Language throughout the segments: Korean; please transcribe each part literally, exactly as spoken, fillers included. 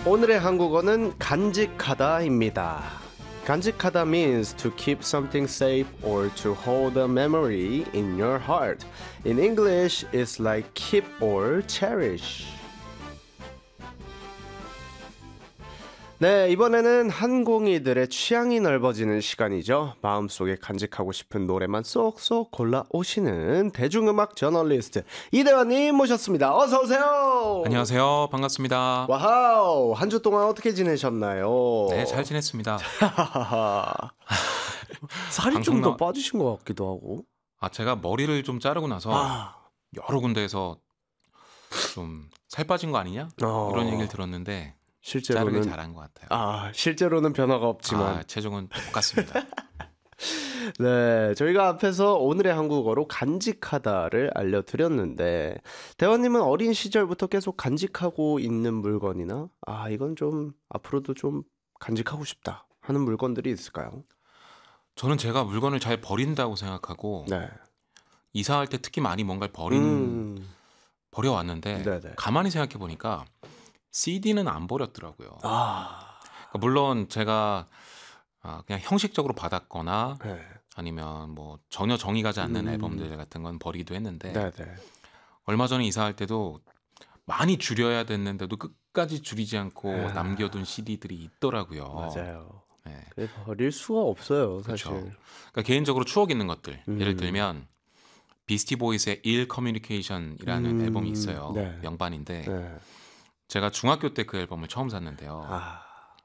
오늘의 한국어는 간직하다입니다. 간직하다 means to keep something safe or to hold a memory in your heart. In English, it's like keep or cherish. 네, 이번에는 한공이들의 취향이 넓어지는 시간이죠. 마음속에 간직하고 싶은 노래만 쏙쏙 골라오시는 대중음악 저널리스트 이대환님 모셨습니다. 어서 오세요. 안녕하세요. 반갑습니다. 와우, 한 주 동안 어떻게 지내셨나요? 네, 잘 지냈습니다. 살이 좀 더 나... 빠지신 것 같기도 하고. 아, 제가 머리를 좀 자르고 나서 아. 여러 군데에서 좀 살 빠진 거 아니냐? 어. 이런 얘기를 들었는데 실제로는 자르길 잘한 것 같아요. 아, 실제로는 변화가 없지만 아, 체중은 똑같습니다. 네, 저희가 앞에서 오늘의 한국어로 간직하다를 알려드렸는데 대원님은 어린 시절부터 계속 간직하고 있는 물건이나 아, 이건 좀 앞으로도 좀 간직하고 싶다 하는 물건들이 있을까요? 저는 제가 물건을 잘 버린다고 생각하고 네. 이사할 때 특히 많이 뭔가를 버린, 음. 버려왔는데 네네. 가만히 생각해 보니까 씨디는 안 버렸더라고요. 아. 그러니까 물론 제가 그냥 형식적으로 받았거나 네. 아니면 뭐 전혀 정이 가지 않는 음. 앨범들 같은 건 버리기도 했는데 네네. 얼마 전에 이사할 때도 많이 줄여야 됐는데도 끝까지 줄이지 않고 아. 남겨둔 씨디들이 있더라고요. 맞아요. 네. 버릴 수가 없어요, 사실. 그렇죠. 그러니까 개인적으로 추억 있는 것들. 음. 예를 들면 비스티 보이스의 Ill Communication이라는 음. 앨범이 있어요. 네. 명반인데 네. 제가 중학교 때 그 앨범을 처음 샀는데요. 아.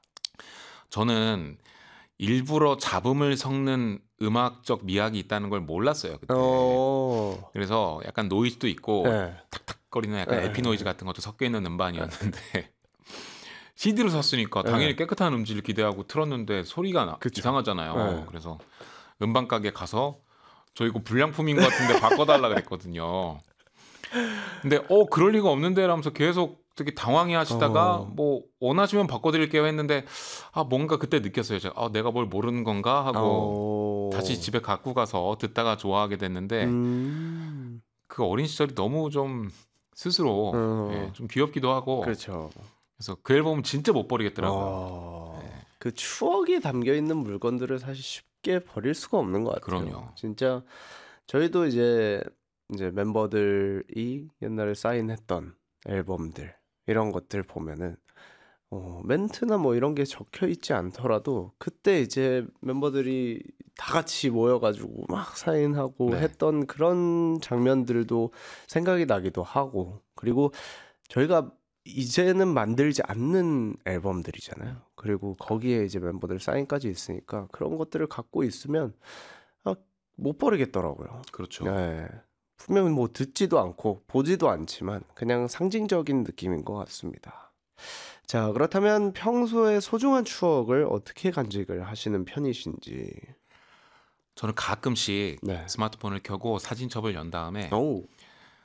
저는 일부러 잡음을 섞는 음악적 미학이 있다는 걸 몰랐어요, 그때. 어. 그래서 약간 노이즈도 있고 네. 탁탁거리는 약간 네. 엘피 노이즈 같은 것도 섞여 있는 음반이었는데 씨디로 샀으니까 당연히 깨끗한 음질을 기대하고 틀었는데 소리가 나, 이상하잖아요. 네. 그래서 음반 가게 가서 저 이거 불량품인 것 같은데 바꿔달라 그랬거든요. 근데 어 그럴 리가 없는데 라면서 계속 되게 당황해 하시다가 어. 뭐 원하시면 바꿔드릴게요 했는데 아 뭔가 그때 느꼈어요. 제가 아, 내가 뭘 모르는 건가 하고 어. 다시 집에 갖고 가서 듣다가 좋아하게 됐는데 음. 그 어린 시절이 너무 좀 스스로 어. 예, 좀 귀엽기도 하고 그렇죠. 그래서 그 앨범은 진짜 못 버리겠더라고요. 어. 네. 그 추억이 담겨 있는 물건들을 사실 쉽게 버릴 수가 없는 것 같아요. 그럼요. 진짜 저희도 이제 이제 멤버들이 옛날에 사인했던 앨범들 이런 것들 보면은 어, 멘트나 뭐 이런 게 적혀 있지 않더라도 그때 이제 멤버들이 다 같이 모여가지고 막 사인하고 네. 했던 그런 장면들도 생각이 나기도 하고 그리고 저희가 이제는 만들지 않는 앨범들이잖아요. 그리고 거기에 이제 멤버들 사인까지 있으니까 그런 것들을 갖고 있으면 아, 못 버리겠더라고요. 그렇죠. 네. 분명 뭐 듣지도 않고 보지도 않지만 그냥 상징적인 느낌인 것 같습니다. 자, 그렇다면 평소에 소중한 추억을 어떻게 간직을 하시는 편이신지. 저는 가끔씩 네. 스마트폰을 켜고 사진첩을 연 다음에 오.